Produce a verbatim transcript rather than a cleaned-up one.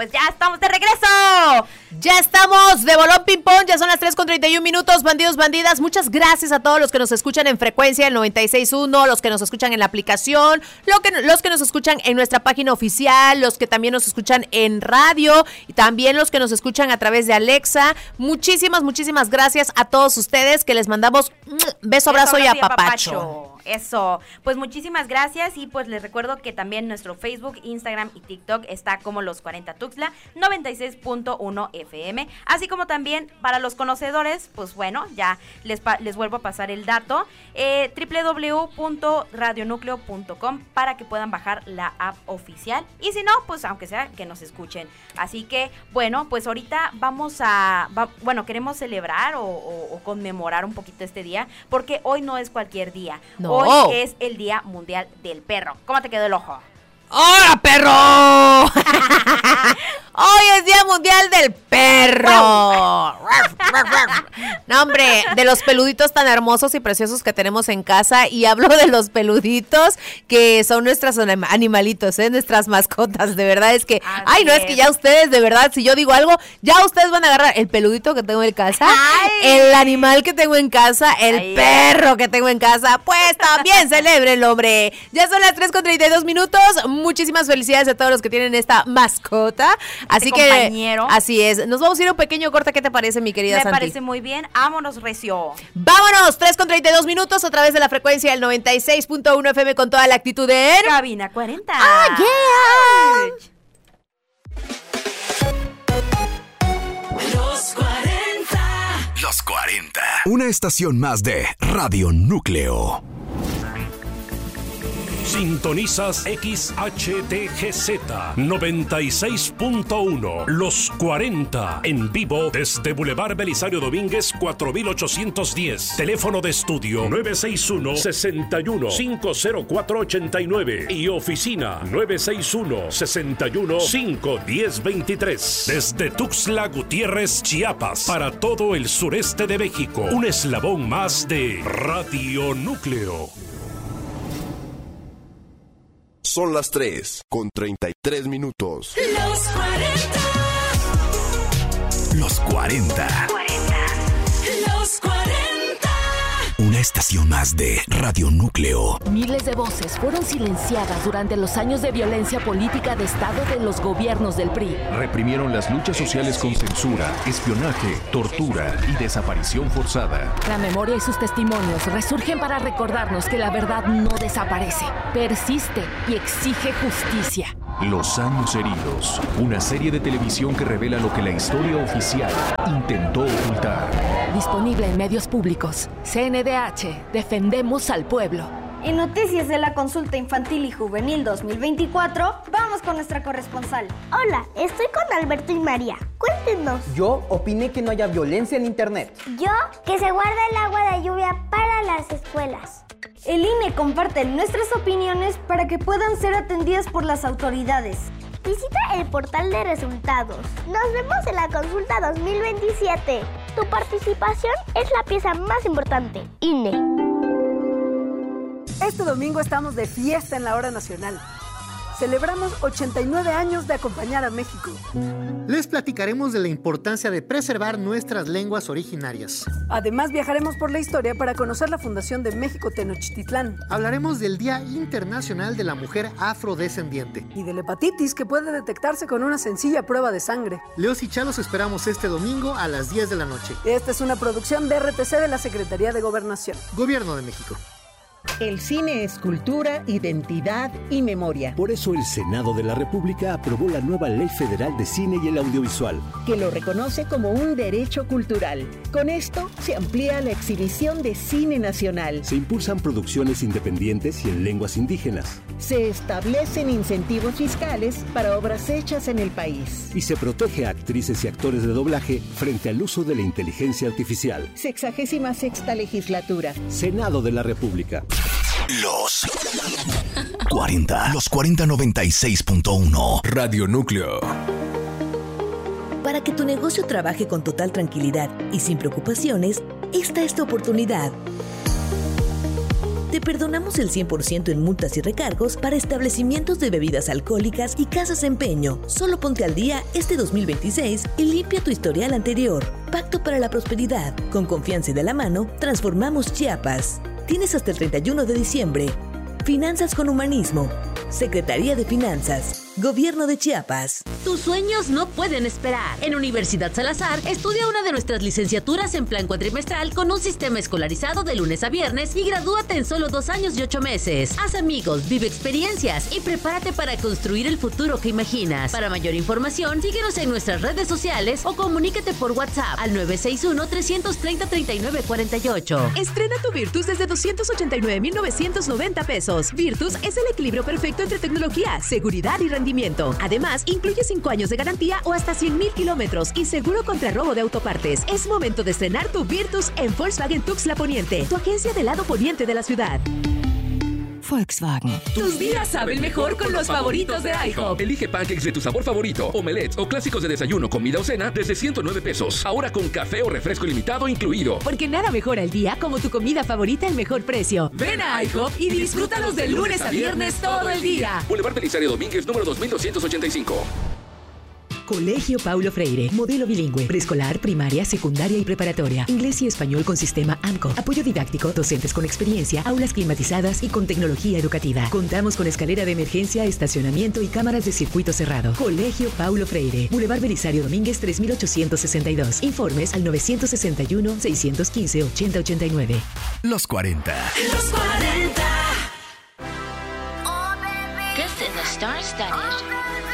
pues ya estamos de regreso. Ya estamos de bolón ping pong, ya son las tres con treinta y un minutos, bandidos, bandidas. Muchas gracias a todos los que nos escuchan en frecuencia el noventa y seis punto uno, los que nos escuchan en la aplicación, lo que, los que nos escuchan en nuestra página oficial, los que también nos escuchan en radio y también los que nos escuchan a través de Alexa. Muchísimas, muchísimas gracias a todos ustedes, que les mandamos beso, abrazo, beso, y apapacho. Y apapacho. Eso, pues muchísimas gracias y pues les recuerdo que también nuestro Facebook, Instagram y TikTok está como Los cuarenta Tuxtla noventa y seis punto uno F M, así como también para los conocedores, pues bueno, ya les, pa- les vuelvo a pasar el dato, eh, doble u doble u doble u punto radio núcleo punto com para que puedan bajar la app oficial y si no, pues aunque sea que nos escuchen. Así que bueno, pues ahorita vamos a, va, bueno, queremos celebrar o, o, o conmemorar un poquito este día, porque hoy no es cualquier día. No. Hoy es el Día Mundial del Perro. ¿Cómo te quedó el ojo? ¡Hola, perro! Hoy es Día Mundial del Perro. No, hombre, de los peluditos tan hermosos y preciosos que tenemos en casa. Y hablo de los peluditos que son nuestros animalitos, ¿eh? Nuestras mascotas. De verdad es que, Así ay, no, es. es que ya ustedes, de verdad, si yo digo algo, ya ustedes van a agarrar el peludito que tengo en casa, ay. el animal que tengo en casa, el ay. perro que tengo en casa. Pues también celebren, hombre. Ya son las tres con treinta y dos minutos. Muchísimas felicidades a todos los que tienen esta mascota. Así este que, compañero. así es. Nos vamos a ir a un pequeño corte. ¿Qué te parece, mi querida Me Santi? Me parece muy bien. Vámonos, recio. Vámonos, tres con treinta y dos minutos a través de la frecuencia del noventa y seis punto uno F M con toda la actitud de... Cabina cuarenta. ¡Ah, yeah! Los cuarenta. Los cuarenta. Una estación más de Radio Núcleo. Sintonizas X H T G Z noventa y seis punto uno. Los cuarenta en vivo desde Boulevard Belisario Domínguez cuatro mil ochocientos diez. Teléfono de estudio nueve seis uno, seis uno, cinco cero cuatro, ocho nueve y oficina nueve seis uno, seis uno, cinco uno cero, dos tres. Desde Tuxtla Gutiérrez, Chiapas, para todo el sureste de México. Un eslabón más de Radio Núcleo. Son las tres con treinta y tres minutos. Los cuarenta. Los cuarenta. Los cuarenta. Una estación más de Radio Núcleo. Miles de voces fueron silenciadas durante los años de violencia política de Estado de los gobiernos del P R I. Reprimieron las luchas sociales con censura, espionaje, tortura y desaparición forzada. La memoria y sus testimonios resurgen para recordarnos que la verdad no desaparece, persiste y exige justicia. Los años heridos, una serie de televisión que revela lo que la historia oficial intentó ocultar. Disponible en medios públicos. C N D H, defendemos al pueblo. En noticias de la consulta infantil y juvenil dos mil veinticuatro, vamos con nuestra corresponsal. Hola, estoy con Alberto y María. Cuéntenos. Yo opiné que no haya violencia en internet. Yo, que se guarda el agua de lluvia para las escuelas. El I N E comparte nuestras opiniones para que puedan ser atendidas por las autoridades. Visita el portal de resultados. Nos vemos en la consulta dos mil veintisiete. Tu participación es la pieza más importante. I N E. Este domingo estamos de fiesta en la hora nacional. Celebramos ochenta y nueve años de acompañar a México. Les platicaremos de la importancia de preservar nuestras lenguas originarias. Además, viajaremos por la historia para conocer la fundación de México Tenochtitlán. Hablaremos del Día Internacional de la Mujer Afrodescendiente. Y de la hepatitis, que puede detectarse con una sencilla prueba de sangre. Leos y Chalos esperamos este domingo a las diez de la noche. Esta es una producción de R T C de la Secretaría de Gobernación. Gobierno de México. El cine es cultura, identidad y memoria. Por eso el Senado de la República aprobó la nueva Ley Federal de Cine y el Audiovisual, que lo reconoce como un derecho cultural. Con esto se amplía la exhibición de cine nacional. Se impulsan producciones independientes y en lenguas indígenas. Se establecen incentivos fiscales para obras hechas en el país. Y se protege a actrices y actores de doblaje frente al uso de la inteligencia artificial. Sexagésima sexta legislatura. Senado de la República. Los cuarenta. Los cuarenta noventa y seis punto uno. Radio Núcleo. Para que tu negocio trabaje con total tranquilidad y sin preocupaciones, esta es tu oportunidad. te perdonamos el cien por ciento en multas y recargos para establecimientos de bebidas alcohólicas y casas de empeño. Solo ponte al día este dos mil veintiséis y limpia tu historial anterior. Pacto para la prosperidad. Con confianza y de la mano, transformamos Chiapas. Tienes hasta el treinta y uno de diciembre. Finanzas con humanismo. Secretaría de Finanzas. Gobierno de Chiapas. Tus sueños no pueden esperar. En Universidad Salazar, estudia una de nuestras licenciaturas en plan cuatrimestral con un sistema escolarizado de lunes a viernes y gradúate en solo dos años y ocho meses. Haz amigos, vive experiencias y prepárate para construir el futuro que imaginas. Para mayor información, síguenos en nuestras redes sociales o comunícate por WhatsApp al nueve seis uno, tres tres cero, tres nueve cuatro ocho. Estrena tu Virtus desde doscientos ochenta y nueve mil novecientos noventa pesos. Virtus es el equilibrio perfecto entre tecnología, seguridad y rendimiento. Además, incluye cinco años de garantía o hasta cien mil kilómetros y seguro contra robo de autopartes. Es momento de estrenar tu Virtus en Volkswagen Tuxtla Poniente, tu agencia del lado poniente de la ciudad. Volkswagen. Tus días saben mejor con los favoritos de IHOP. Elige pancakes de tu sabor favorito, omelets o clásicos de desayuno, comida o cena desde ciento nueve pesos. Ahora con café o refresco ilimitado incluido. Porque nada mejora el día como tu comida favorita al mejor precio. Ven a IHOP y disfrútalos de lunes a viernes todo el día. Boulevard Belisario Domínguez, número dos mil doscientos ochenta y cinco. Colegio Paulo Freire, modelo bilingüe, preescolar, primaria, secundaria y preparatoria, inglés y español con sistema A M C O, apoyo didáctico, docentes con experiencia, aulas climatizadas y con tecnología educativa. Contamos con escalera de emergencia, estacionamiento y cámaras de circuito cerrado. Colegio Paulo Freire, Boulevard Belisario Domínguez tres mil ochocientos sesenta y dos. Informes al nueve seis uno, seis uno cinco, ocho cero ocho nueve. Los cuarenta. Los cuarenta. This is a star-studded